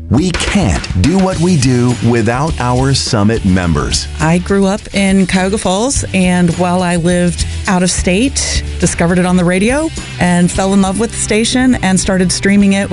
We can't do what we do without our Summit members. I grew up in Cuyahoga Falls, and while I lived out of state, discovered it on the radio and fell in love with the station and started streaming it